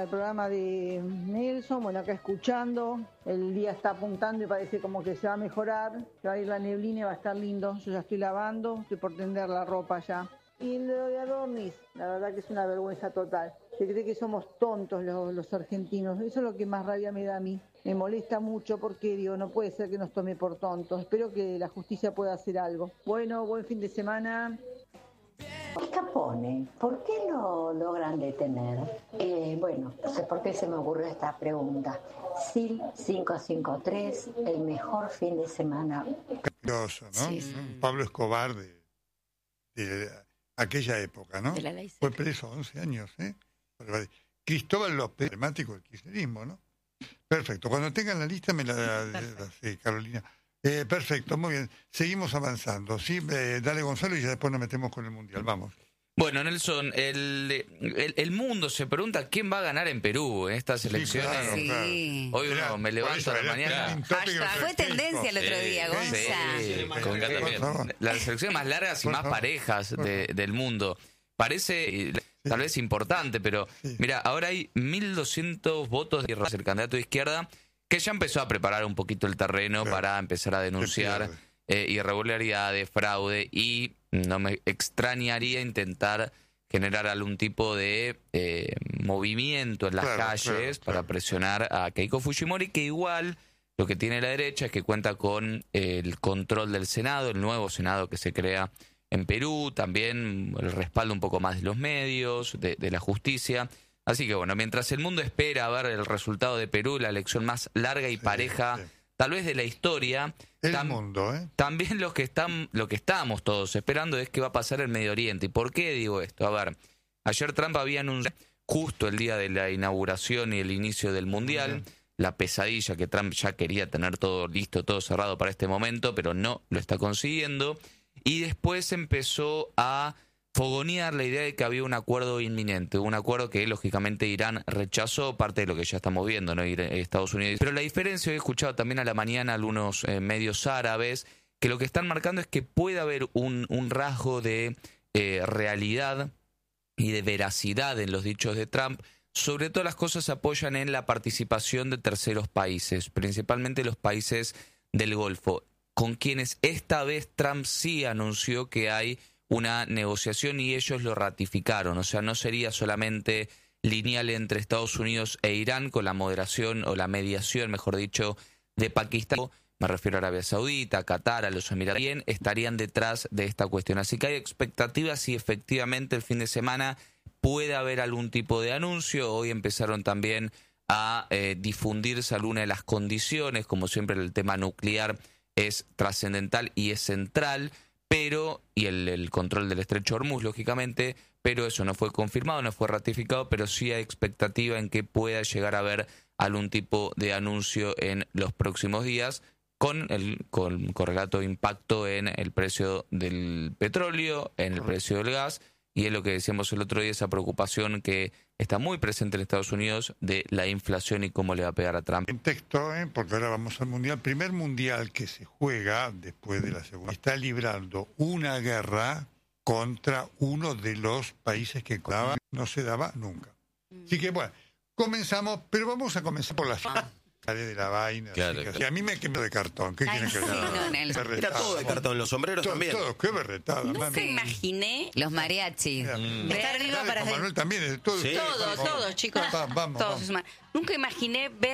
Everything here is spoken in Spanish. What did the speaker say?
El programa de Nelson, bueno, acá escuchando, el día está apuntando y parece como que se va a mejorar, que va a ir la neblina y va a estar lindo. Yo ya estoy lavando, estoy por tender la ropa ya. Y lo de Adornis, la verdad que es una vergüenza total. Se cree que somos tontos los argentinos, eso es lo que más rabia me da a mí. Me molesta mucho porque digo, no puede ser que nos tome por tontos. Espero que la justicia pueda hacer algo. Bueno, buen fin de semana. Capone, ¿por qué lo logran detener? Bueno, no sé por qué se me ocurrió esta pregunta. SIL 553, el mejor fin de semana. Curioso, ¿no? Sí. Pablo Escobar de aquella época, ¿no? De la ley seca. Fue preso 11 años, ¿eh? Cristóbal López, emblemático del kirchnerismo, ¿no? Perfecto. Cuando tengan la lista me la sí, Carolina. Perfecto, muy bien. Seguimos avanzando, ¿sí? Dale, Gonzalo, y ya después nos metemos con el Mundial. Vamos. Bueno, Nelson, el mundo se pregunta quién va a ganar en Perú en estas elecciones. Claro, Sí. claro. Hoy uno me levanto a la mañana. Fue tendencia el otro día, Gonza. Sí, con Gata Por también. favor. Las selecciones más largas y Por más favor. parejas del mundo. Parece tal vez importante, pero mira, ahora hay 1.200 votos de el candidato de izquierda que ya empezó a preparar un poquito el terreno para empezar a denunciar irregularidades, fraude, y no me extrañaría intentar generar algún tipo de movimiento en las calles para presionar a Keiko Fujimori, que igual lo que tiene la derecha es que cuenta con el control del Senado, el nuevo Senado que se crea en Perú, también el respaldo un poco más de los medios, de la justicia. Así que bueno, mientras el mundo espera a ver el resultado de Perú, la elección más larga y pareja tal vez de la historia, también lo que estábamos todos esperando es qué va a pasar en Medio Oriente. ¿Y por qué digo esto? A ver, ayer Trump había anunciado, justo el día de la inauguración y el inicio del Mundial, la pesadilla que Trump ya quería tener todo listo, todo cerrado para este momento, pero no lo está consiguiendo. Y después empezó a fogonear la idea de que había un acuerdo inminente, un acuerdo que lógicamente Irán rechazó, parte de lo que ya estamos viendo, ¿no? Estados Unidos. Pero la diferencia, he escuchado también a la mañana algunos medios árabes, que lo que están marcando es que puede haber un rasgo de realidad y de veracidad en los dichos de Trump. Sobre todo las cosas se apoyan en la participación de terceros países, principalmente los países del Golfo, con quienes esta vez Trump sí anunció que hay una negociación y ellos lo ratificaron. O sea, no sería solamente lineal entre Estados Unidos e Irán con la moderación o la mediación, mejor dicho, de Pakistán. Me refiero a Arabia Saudita, Qatar, a los Emiratos. También estarían detrás de esta cuestión. Así que hay expectativas si efectivamente el fin de semana puede haber algún tipo de anuncio. Hoy empezaron también a difundirse algunas de las condiciones. Como siempre, el tema nuclear es trascendental y es central, y el control del estrecho Hormuz, lógicamente, pero eso no fue confirmado, no fue ratificado, pero sí hay expectativa en que pueda llegar a haber algún tipo de anuncio en los próximos días, con correlato impacto en el precio del petróleo, en el precio del gas, y es lo que decíamos el otro día, esa preocupación que está muy presente en Estados Unidos de la inflación y cómo le va a pegar a Trump. En texto, porque ahora vamos al Mundial. Primer Mundial que se juega después de la Segunda. Está librando una guerra contra uno de los países que no se daba nunca. Así que bueno, comenzamos, pero vamos a comenzar por la de la vaina. Claro, así que, a mí me quemó de cartón. ¿Qué quieren que haga? Era todo de cartón, los sombreros también. Todo, qué berretada. Nunca imaginé los mariachis. Estar arriba para Manuel también. todos, chicos. Vamos. Todos. Nunca imaginé ver